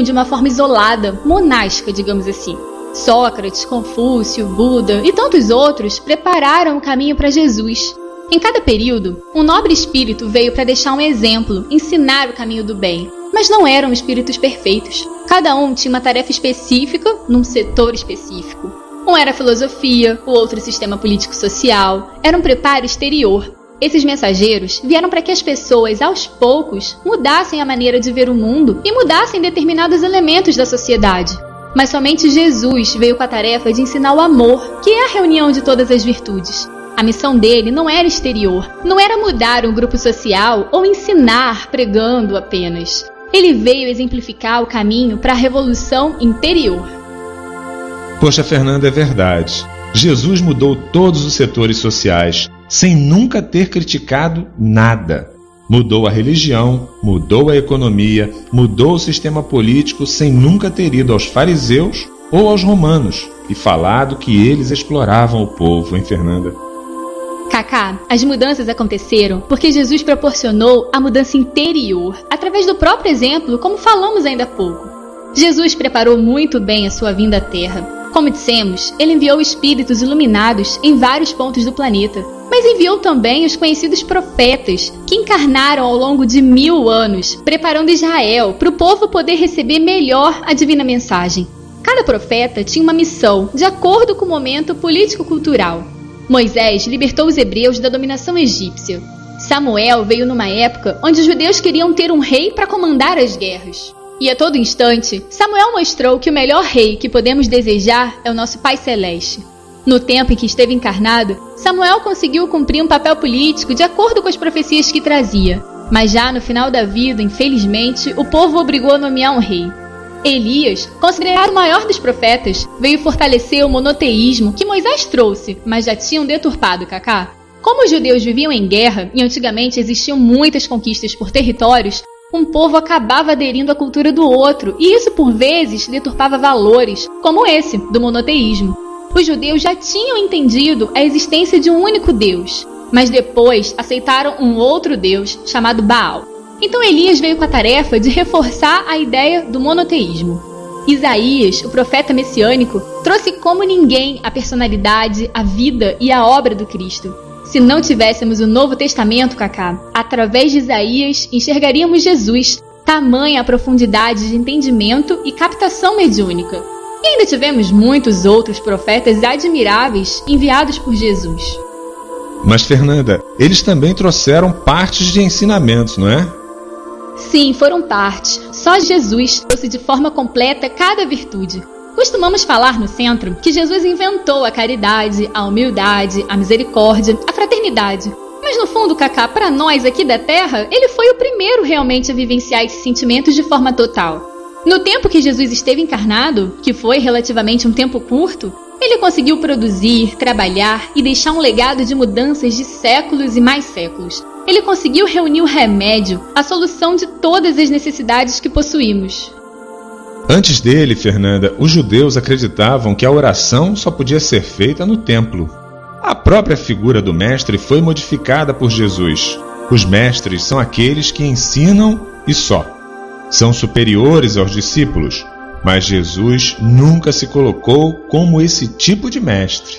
de uma forma isolada, monástica, digamos assim. Sócrates, Confúcio, Buda e tantos outros prepararam o caminho para Jesus. Em cada período, um nobre espírito veio para deixar um exemplo, ensinar o caminho do bem. Mas não eram espíritos perfeitos. Cada um tinha uma tarefa específica num setor específico. Um era filosofia, o outro sistema político-social. Era um preparo exterior. Esses mensageiros vieram para que as pessoas, aos poucos, mudassem a maneira de ver o mundo e mudassem determinados elementos da sociedade. Mas somente Jesus veio com a tarefa de ensinar o amor, que é a reunião de todas as virtudes. A missão dele não era exterior, não era mudar um grupo social ou ensinar pregando apenas. Ele veio exemplificar o caminho para a revolução interior. Poxa, Fernanda, é verdade. Jesus mudou todos os setores sociais, sem nunca ter criticado nada. Mudou a religião, mudou a economia, mudou o sistema político sem nunca ter ido aos fariseus ou aos romanos e falado que eles exploravam o povo, hein, Fernanda? Cacá, as mudanças aconteceram porque Jesus proporcionou a mudança interior, através do próprio exemplo, como falamos ainda há pouco. Jesus preparou muito bem a sua vinda à Terra. Como dissemos, ele enviou espíritos iluminados em vários pontos do planeta, mas enviou também os conhecidos profetas, que encarnaram ao longo de 1000 anos, preparando Israel para o povo poder receber melhor a divina mensagem. Cada profeta tinha uma missão, de acordo com o momento político-cultural. Moisés libertou os hebreus da dominação egípcia. Samuel veio numa época onde os judeus queriam ter um rei para comandar as guerras. E a todo instante, Samuel mostrou que o melhor rei que podemos desejar é o nosso Pai Celeste. No tempo em que esteve encarnado, Samuel conseguiu cumprir um papel político de acordo com as profecias que trazia. Mas já no final da vida, infelizmente, o povo obrigou a nomear um rei. Elias, considerado o maior dos profetas, veio fortalecer o monoteísmo que Moisés trouxe, mas já tinham deturpado, Cacá. Como os judeus viviam em guerra e antigamente existiam muitas conquistas por territórios, um povo acabava aderindo à cultura do outro, e isso por vezes deturpava valores, como esse, do monoteísmo. Os judeus já tinham entendido a existência de um único Deus, mas depois aceitaram um outro Deus chamado Baal. Então Elias veio com a tarefa de reforçar a ideia do monoteísmo. Isaías, o profeta messiânico, trouxe como ninguém a personalidade, a vida e a obra do Cristo. Se não tivéssemos o Novo Testamento, Cacá, através de Isaías enxergaríamos Jesus, tamanha a profundidade de entendimento e captação mediúnica. E ainda tivemos muitos outros profetas admiráveis enviados por Jesus. Mas, Fernanda, eles também trouxeram partes de ensinamentos, não é? Sim, foram partes. Só Jesus trouxe de forma completa cada virtude. Costumamos falar no centro que Jesus inventou a caridade, a humildade, a misericórdia, a fraternidade. Mas no fundo, Cacá, para nós aqui da Terra, ele foi o primeiro realmente a vivenciar esses sentimentos de forma total. No tempo que Jesus esteve encarnado, que foi relativamente um tempo curto, ele conseguiu produzir, trabalhar e deixar um legado de mudanças de séculos e mais séculos. Ele conseguiu reunir o remédio, a solução de todas as necessidades que possuímos. Antes dele, Fernanda, os judeus acreditavam que a oração só podia ser feita no templo. A própria figura do mestre foi modificada por Jesus. Os mestres são aqueles que ensinam e só. São superiores aos discípulos, mas Jesus nunca se colocou como esse tipo de mestre.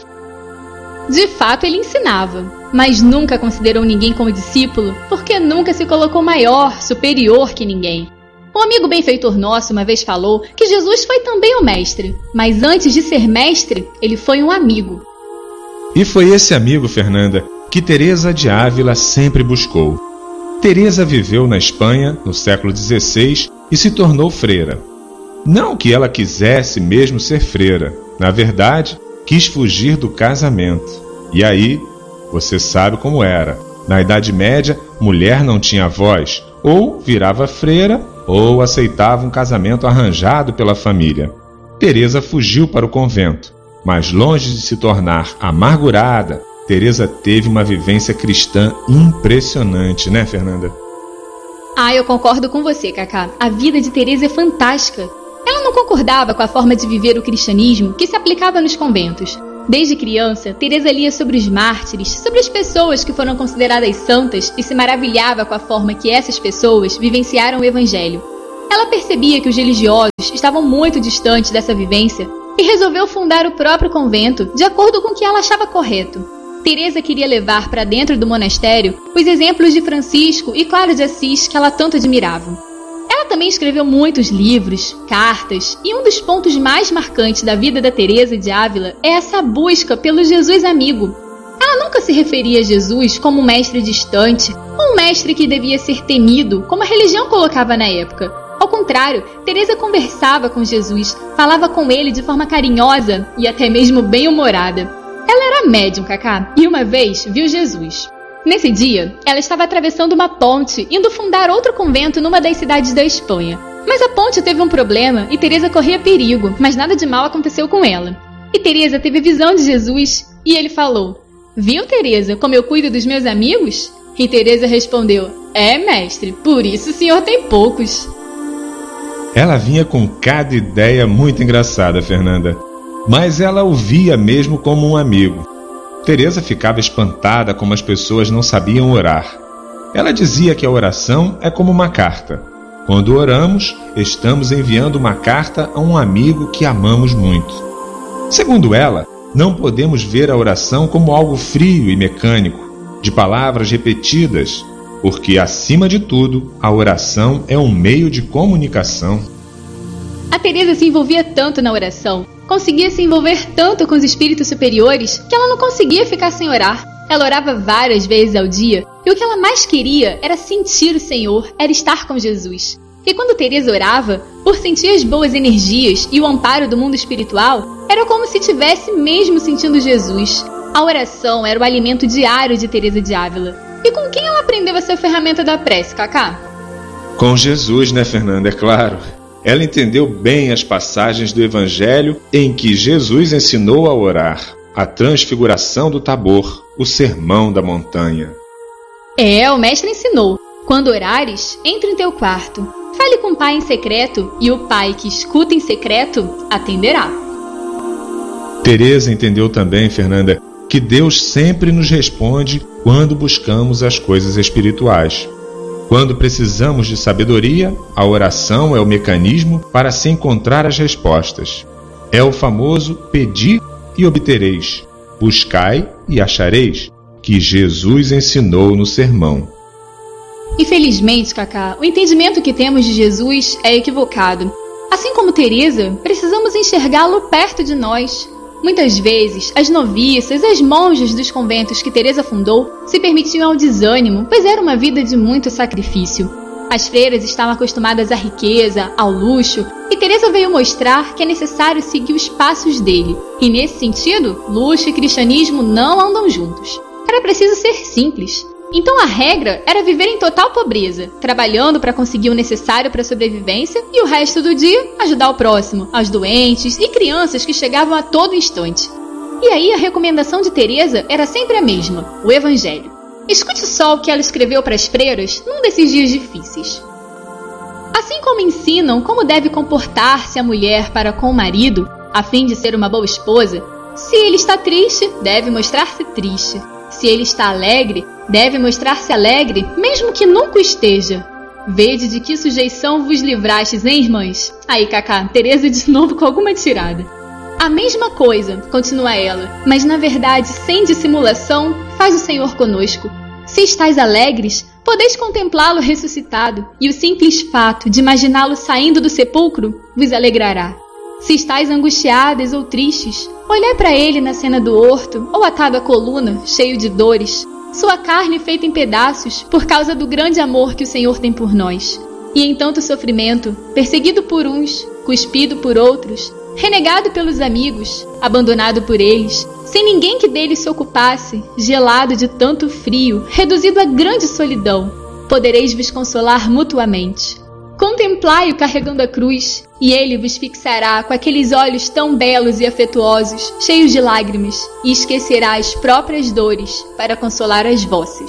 De fato, ele ensinava, mas nunca considerou ninguém como discípulo, porque nunca se colocou maior, superior que ninguém. Um amigo benfeitor nosso uma vez falou que Jesus foi também o mestre, mas antes de ser mestre, ele foi um amigo. E foi esse amigo, Fernanda, que Teresa de Ávila sempre buscou. Teresa viveu na Espanha, no século XVI, e se tornou freira. Não que ela quisesse mesmo ser freira, na verdade, quis fugir do casamento. E aí, você sabe como era. Na Idade Média, mulher não tinha voz, ou virava freira, ou aceitava um casamento arranjado pela família. Teresa fugiu para o convento, mas longe de se tornar amargurada, Teresa teve uma vivência cristã impressionante, né, Fernanda? Eu concordo com você, Cacá. A vida de Teresa é fantástica. Ela não concordava com a forma de viver o cristianismo que se aplicava nos conventos. Desde criança, Teresa lia sobre os mártires, sobre as pessoas que foram consideradas santas e se maravilhava com a forma que essas pessoas vivenciaram o evangelho. Ela percebia que os religiosos estavam muito distantes dessa vivência e resolveu fundar o próprio convento de acordo com o que ela achava correto. Teresa queria levar para dentro do monastério os exemplos de Francisco e Clara de Assis que ela tanto admirava. Ela também escreveu muitos livros, cartas, e um dos pontos mais marcantes da vida da Teresa de Ávila é essa busca pelo Jesus amigo. Ela nunca se referia a Jesus como um mestre distante ou um mestre que devia ser temido, como a religião colocava na época. Ao contrário, Teresa conversava com Jesus, falava com ele de forma carinhosa e até mesmo bem-humorada. Ela era médium, Cacá, e uma vez viu Jesus. Nesse dia, ela estava atravessando uma ponte, indo fundar outro convento numa das cidades da Espanha. Mas a ponte teve um problema e Teresa corria perigo, mas nada de mal aconteceu com ela. E Teresa teve a visão de Jesus e ele falou: "Viu, Teresa, como eu cuido dos meus amigos?" E Teresa respondeu: "É, mestre, por isso o senhor tem poucos." Ela vinha com cada ideia muito engraçada, Fernanda, mas ela o via mesmo como um amigo. Teresa ficava espantada como as pessoas não sabiam orar. Ela dizia que a oração é como uma carta. Quando oramos, estamos enviando uma carta a um amigo que amamos muito. Segundo ela, não podemos ver a oração como algo frio e mecânico, de palavras repetidas, porque, acima de tudo, a oração é um meio de comunicação. A Teresa se envolvia tanto na oração, conseguia se envolver tanto com os espíritos superiores, que ela não conseguia ficar sem orar. Ela orava várias vezes ao dia, e o que ela mais queria era sentir o Senhor, era estar com Jesus. E quando Teresa orava, por sentir as boas energias e o amparo do mundo espiritual, era como se estivesse mesmo sentindo Jesus. A oração era o alimento diário de Teresa de Ávila. E com quem ela aprendeu essa ferramenta da prece, Cacá? Com Jesus, né, Fernanda? É claro. Ela entendeu bem as passagens do Evangelho em que Jesus ensinou a orar, a transfiguração do Tabor, o sermão da montanha. O mestre ensinou: "Quando orares, entre em teu quarto, fale com o Pai em secreto, e o Pai que escuta em secreto atenderá." Teresa entendeu também, Fernanda, que Deus sempre nos responde quando buscamos as coisas espirituais. Quando precisamos de sabedoria, a oração é o mecanismo para se encontrar as respostas. É o famoso pedi e obtereis, buscai e achareis, que Jesus ensinou no sermão. Infelizmente, Cacá, o entendimento que temos de Jesus é equivocado. Assim como Teresa, precisamos enxergá-lo perto de nós. Muitas vezes, as noviças, as monjas dos conventos que Teresa fundou se permitiam ao desânimo, pois era uma vida de muito sacrifício. As freiras estavam acostumadas à riqueza, ao luxo, e Teresa veio mostrar que é necessário seguir os passos dele. E nesse sentido, luxo e cristianismo não andam juntos. Era preciso ser simples. Então a regra era viver em total pobreza, trabalhando para conseguir o necessário para a sobrevivência e o resto do dia ajudar o próximo, aos doentes e crianças que chegavam a todo instante. E aí a recomendação de Teresa era sempre a mesma, o Evangelho. Escute só o que ela escreveu para as freiras num desses dias difíceis. Assim como ensinam como deve comportar-se a mulher para com o marido, a fim de ser uma boa esposa, se ele está triste, deve mostrar-se triste. Se ele está alegre, deve mostrar-se alegre, mesmo que nunca esteja. Vede de que sujeição vos livrastes, hein, irmãs? Aí, Cacá, Teresa de novo com alguma tirada. A mesma coisa, continua ela, mas na verdade, sem dissimulação, faz o Senhor conosco. Se estáis alegres, podeis contemplá-lo ressuscitado, e o simples fato de imaginá-lo saindo do sepulcro vos alegrará. Se estáis angustiadas ou tristes, olhai para ele na cena do horto, ou atado à coluna, cheio de dores, sua carne feita em pedaços por causa do grande amor que o Senhor tem por nós. E em tanto sofrimento, perseguido por uns, cuspido por outros, renegado pelos amigos, abandonado por eles, sem ninguém que dele se ocupasse, gelado de tanto frio, reduzido a grande solidão, podereis vos consolar mutuamente. Contemplai-o carregando a cruz, e ele vos fixará com aqueles olhos tão belos e afetuosos, cheios de lágrimas, e esquecerá as próprias dores para consolar as vossas.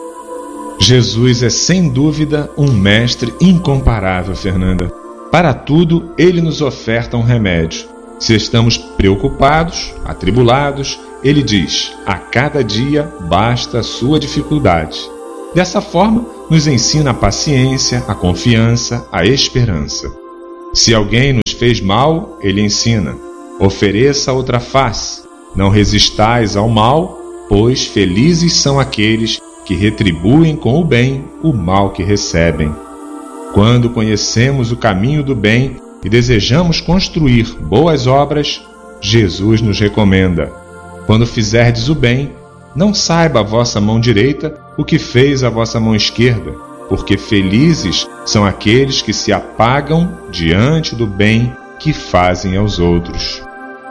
Jesus é sem dúvida um mestre incomparável, Fernanda. Para tudo, ele nos oferta um remédio. Se estamos preocupados, atribulados, ele diz: a cada dia basta a sua dificuldade. Dessa forma, nos ensina a paciência, a confiança, a esperança. Se alguém nos fez mal, ele ensina: ofereça outra face, não resistais ao mal, pois felizes são aqueles que retribuem com o bem o mal que recebem. Quando conhecemos o caminho do bem e desejamos construir boas obras, Jesus nos recomenda: quando fizerdes o bem, não saiba a vossa mão direita o que fez a vossa mão esquerda, porque felizes são aqueles que se apagam diante do bem que fazem aos outros.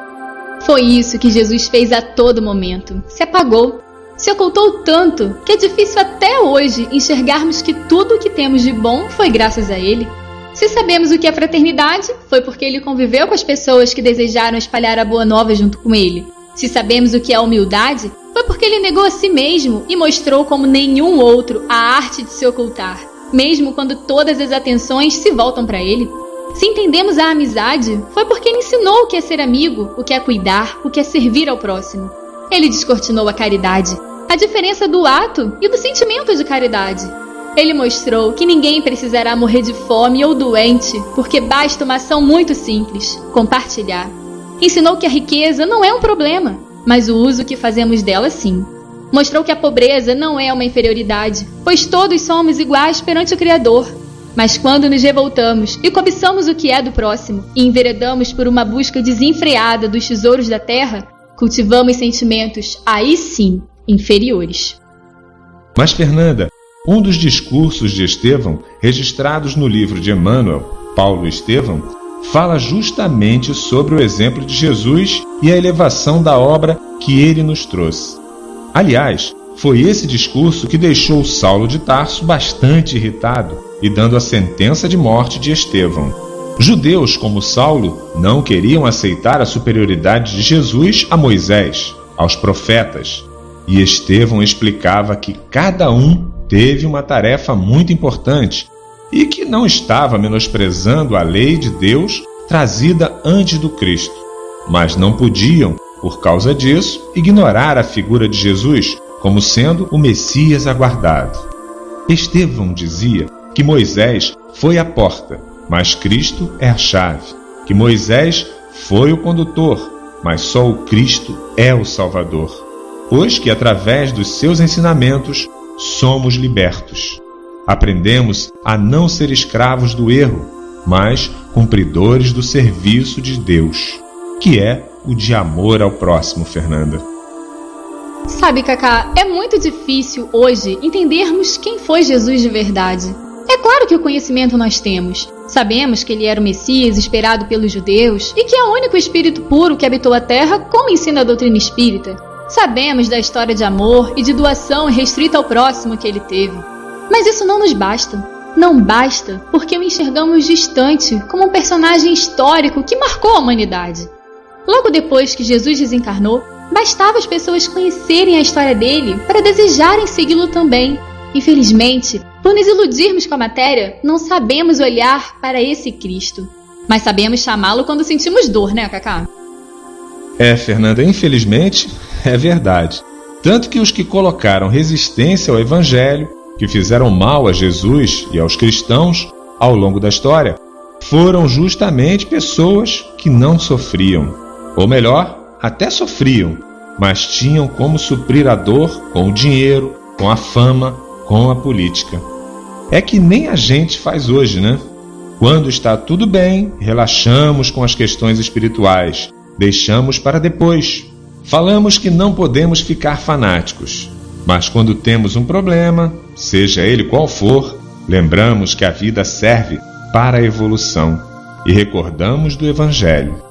Foi isso que Jesus fez a todo momento. Se apagou, se ocultou tanto que é difícil até hoje enxergarmos que tudo o que temos de bom foi graças a Ele. Se sabemos o que é fraternidade, foi porque Ele conviveu com as pessoas que desejaram espalhar a boa nova junto com Ele. Se sabemos o que é humildade, foi porque Ele negou a si mesmo e mostrou como nenhum outro a arte de se ocultar, mesmo quando todas as atenções se voltam para Ele. Se entendemos a amizade, foi porque Ele ensinou o que é ser amigo, o que é cuidar, o que é servir ao próximo. Ele descortinou a caridade, a diferença do ato e do sentimento de caridade. Ele mostrou que ninguém precisará morrer de fome ou doente, porque basta uma ação muito simples: compartilhar. Ensinou que a riqueza não é um problema, mas o uso que fazemos dela sim. Mostrou que a pobreza não é uma inferioridade, pois todos somos iguais perante o Criador. Mas quando nos revoltamos e cobiçamos o que é do próximo e enveredamos por uma busca desenfreada dos tesouros da terra, cultivamos sentimentos, aí sim, inferiores. Mas, Fernanda, um dos discursos de Estevão, registrados no livro de Emmanuel, Paulo e Estevão, fala justamente sobre o exemplo de Jesus e a elevação da obra que ele nos trouxe. Aliás, foi esse discurso que deixou Saulo de Tarso bastante irritado e dando a sentença de morte de Estevão. Judeus como Saulo não queriam aceitar a superioridade de Jesus a Moisés, aos profetas, e Estevão explicava que cada um teve uma tarefa muito importante e que não estava menosprezando a lei de Deus trazida antes do Cristo, mas não podiam, por causa disso, ignorar a figura de Jesus como sendo o Messias aguardado. Estevão dizia que Moisés foi a porta, mas Cristo é a chave, que Moisés foi o condutor, mas só o Cristo é o Salvador, pois que através dos seus ensinamentos somos libertos. Aprendemos a não ser escravos do erro, mas cumpridores do serviço de Deus, que é o de amor ao próximo, Fernanda. Sabe, Cacá, é muito difícil hoje entendermos quem foi Jesus de verdade. É claro que o conhecimento nós temos. Sabemos que ele era o Messias esperado pelos judeus e que é o único espírito puro que habitou a terra, como ensina a doutrina espírita. Sabemos da história de amor e de doação restrita ao próximo que ele teve. Mas isso não nos basta. Não basta porque o enxergamos distante, como um personagem histórico que marcou a humanidade. Logo depois que Jesus desencarnou, bastava as pessoas conhecerem a história dele para desejarem segui-lo também. Infelizmente, por nos iludirmos com a matéria, não sabemos olhar para esse Cristo. Mas sabemos chamá-lo quando sentimos dor, né, Cacá? Fernanda, infelizmente, é verdade. Tanto que os que colocaram resistência ao Evangelho, que fizeram mal a Jesus e aos cristãos ao longo da história, foram justamente pessoas que não sofriam. Ou melhor, até sofriam, mas tinham como suprir a dor com o dinheiro, com a fama, com a política. É que nem a gente faz hoje, né? Quando está tudo bem, relaxamos com as questões espirituais, deixamos para depois. Falamos que não podemos ficar fanáticos, mas quando temos um problema, seja ele qual for, lembramos que a vida serve para a evolução e recordamos do Evangelho.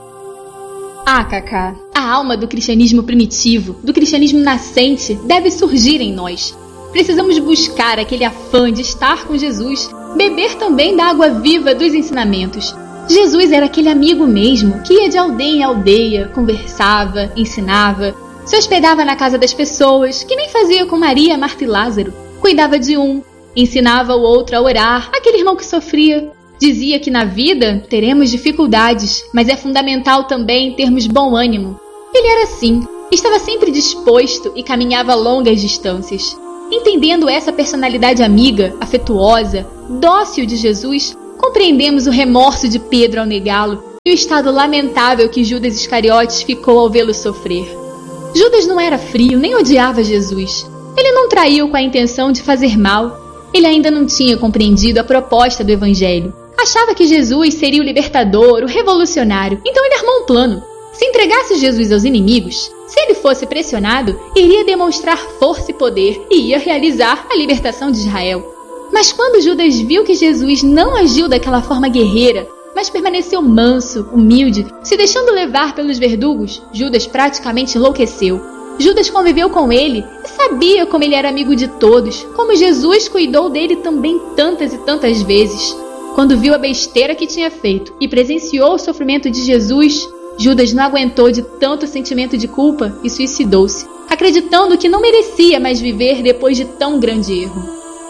Ah, Cacá, a alma do cristianismo primitivo, do cristianismo nascente, deve surgir em nós. Precisamos buscar aquele afã de estar com Jesus, beber também da água viva dos ensinamentos. Jesus era aquele amigo mesmo, que ia de aldeia em aldeia, conversava, ensinava, se hospedava na casa das pessoas, que nem fazia com Maria, Marta e Lázaro. Cuidava de um, ensinava o outro a orar, aquele irmão que sofria. Dizia que na vida teremos dificuldades, mas é fundamental também termos bom ânimo. Ele era assim, estava sempre disposto e caminhava longas distâncias. Entendendo essa personalidade amiga, afetuosa, dócil de Jesus, compreendemos o remorso de Pedro ao negá-lo e o estado lamentável que Judas Iscariotes ficou ao vê-lo sofrer. Judas não era frio nem odiava Jesus. Ele não traiu com a intenção de fazer mal. Ele ainda não tinha compreendido a proposta do Evangelho. Achava que Jesus seria o libertador, o revolucionário, então ele armou um plano. Se entregasse Jesus aos inimigos, se ele fosse pressionado, iria demonstrar força e poder e ia realizar a libertação de Israel. Mas quando Judas viu que Jesus não agiu daquela forma guerreira, mas permaneceu manso, humilde, se deixando levar pelos verdugos, Judas praticamente enlouqueceu. Judas conviveu com ele e sabia como ele era amigo de todos, como Jesus cuidou dele também tantas e tantas vezes. Quando viu a besteira que tinha feito e presenciou o sofrimento de Jesus, Judas não aguentou de tanto sentimento de culpa e suicidou-se, acreditando que não merecia mais viver depois de tão grande erro.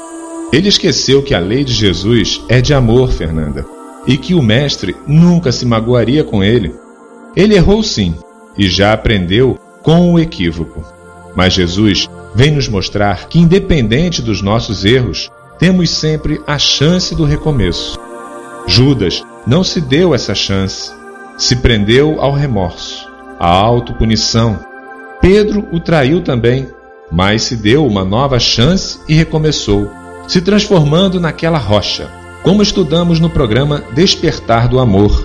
Ele esqueceu que a lei de Jesus é de amor, Fernanda, e que o mestre nunca se magoaria com ele. Ele errou sim, e já aprendeu com o equívoco. Mas Jesus vem nos mostrar que, independente dos nossos erros, temos sempre a chance do recomeço. Judas não se deu essa chance. Se prendeu ao remorso, à autopunição. Pedro o traiu também, mas se deu uma nova chance e recomeçou, se transformando naquela rocha, como estudamos no programa Despertar do Amor.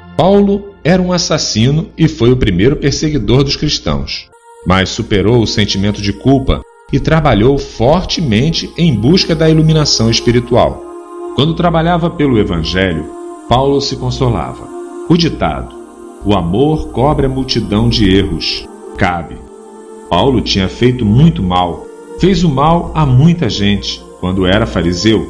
Paulo era um assassino e foi o primeiro perseguidor dos cristãos, mas superou o sentimento de culpa e trabalhou fortemente em busca da iluminação espiritual. Quando trabalhava pelo Evangelho, Paulo se consolava. O ditado, o amor cobre a multidão de erros, cabe. Paulo tinha feito muito mal, fez o mal a muita gente quando era fariseu.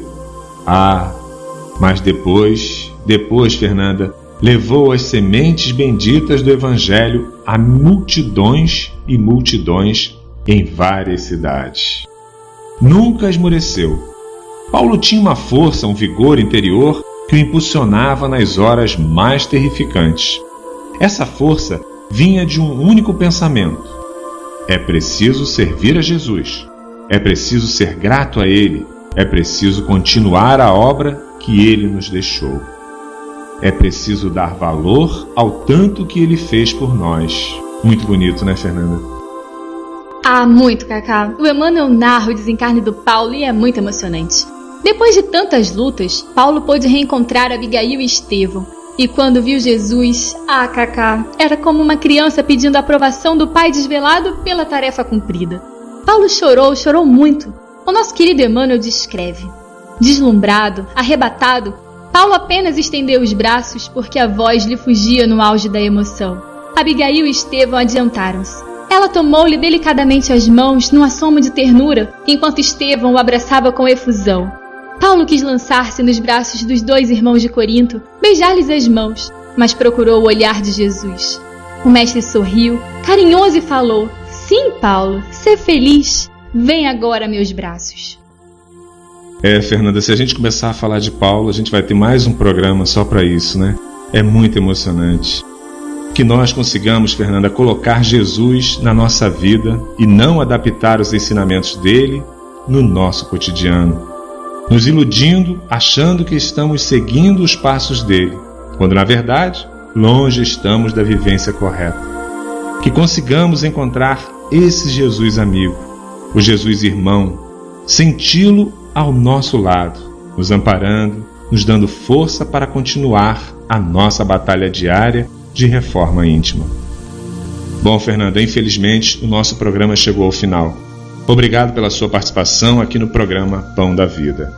Mas depois, Fernanda, levou as sementes benditas do Evangelho a multidões e multidões em várias cidades. Nunca esmoreceu. Paulo tinha uma força, um vigor interior que o impulsionava nas horas mais terrificantes. Essa força vinha de um único pensamento: é preciso servir a Jesus, é preciso ser grato a Ele, é preciso continuar a obra que Ele nos deixou. É preciso dar valor ao tanto que Ele fez por nós. Muito bonito, né, Fernanda? Muito, Cacá. O Emmanuel narra o desencarne do Paulo e é muito emocionante. Depois de tantas lutas, Paulo pôde reencontrar Abigail e Estevão. E quando viu Jesus, Cacá, era como uma criança pedindo a aprovação do pai desvelado pela tarefa cumprida. Paulo chorou muito. O nosso querido Emmanuel descreve. Deslumbrado, arrebatado, Paulo apenas estendeu os braços porque a voz lhe fugia no auge da emoção. Abigail e Estevão adiantaram-se. Ela tomou-lhe delicadamente as mãos num assomo de ternura, enquanto Estevão o abraçava com efusão. Paulo quis lançar-se nos braços dos dois irmãos de Corinto, beijar-lhes as mãos, mas procurou o olhar de Jesus. O mestre sorriu, carinhoso, e falou: "Sim, Paulo, sê feliz. Vem agora a meus braços." Fernanda, se a gente começar a falar de Paulo, a gente vai ter mais um programa só para isso, né? É muito emocionante. Que nós consigamos, Fernanda, colocar Jesus na nossa vida e não adaptar os ensinamentos dele no nosso cotidiano, nos iludindo, achando que estamos seguindo os passos dele, quando na verdade, longe estamos da vivência correta. Que consigamos encontrar esse Jesus amigo, o Jesus irmão, senti-lo ao nosso lado, nos amparando, nos dando força para continuar a nossa batalha diária de reforma íntima. Bom, Fernanda, infelizmente o nosso programa chegou ao final. Obrigado pela sua participação aqui no programa Pão da Vida.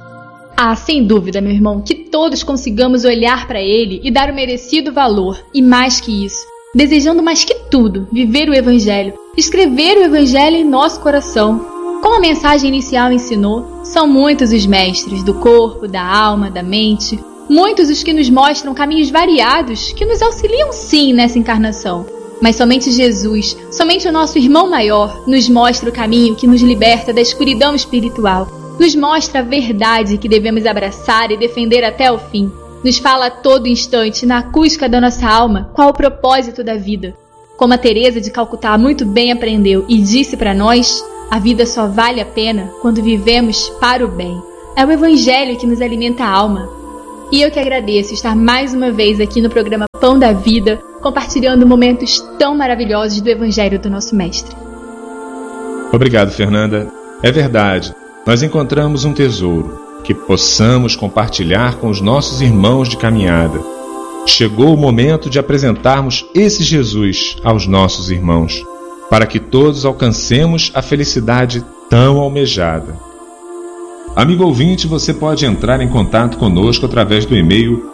Sem dúvida, meu irmão, que todos consigamos olhar para ele e dar o merecido valor, e mais que isso, desejando mais que tudo, viver o Evangelho, escrever o Evangelho em nosso coração. Como a mensagem inicial ensinou, são muitos os mestres do corpo, da alma, da mente, muitos os que nos mostram caminhos variados que nos auxiliam sim nessa encarnação. Mas somente Jesus, somente o nosso irmão maior, nos mostra o caminho que nos liberta da escuridão espiritual, nos mostra a verdade que devemos abraçar e defender até o fim, nos fala a todo instante, na acústica da nossa alma, qual o propósito da vida. Como a Teresa de Calcutá muito bem aprendeu e disse para nós, A vida só vale a pena quando vivemos para o bem. É o Evangelho que nos alimenta a alma. E eu que agradeço estar mais uma vez aqui no programa Pão da Vida, compartilhando momentos tão maravilhosos do Evangelho do nosso Mestre. Obrigado, Fernanda. É verdade, nós encontramos um tesouro que possamos compartilhar com os nossos irmãos de caminhada. Chegou o momento de apresentarmos esse Jesus aos nossos irmãos, para que todos alcancemos a felicidade tão almejada. Amigo ouvinte, você pode entrar em contato conosco através do e-mail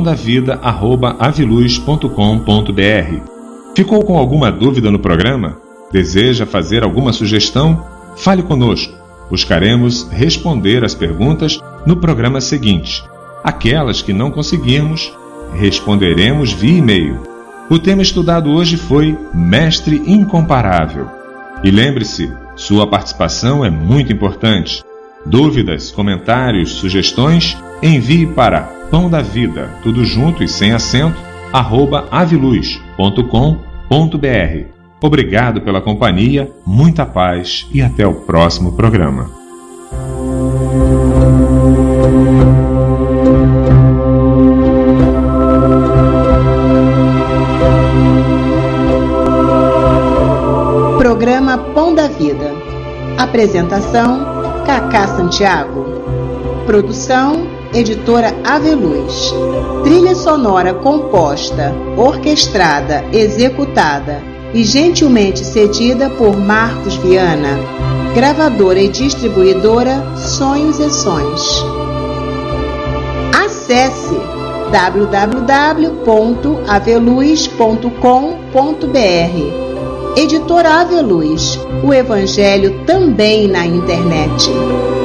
pãodavida@aviluz.com.br. Ficou com alguma dúvida no programa? Deseja fazer alguma sugestão? Fale conosco. Buscaremos responder as perguntas no programa seguinte. Aquelas que não conseguirmos, responderemos via e-mail. O tema estudado hoje foi Mestre Incomparável. E lembre-se, sua participação é muito importante. Dúvidas, comentários, sugestões, envie para Pão da Vida, tudo junto e sem acento, @aviluz.com.br. Obrigado pela companhia, muita paz e até o próximo programa. Programa Pão da Vida. Apresentação: Cacá Santiago. Produção: Editora Aviluz. Trilha sonora composta, orquestrada, executada e gentilmente cedida por Marcos Viana. Gravadora e distribuidora Sonhos e Sons. Acesse www.aveluz.com.br. Editora Aviluz, o Evangelho também na internet.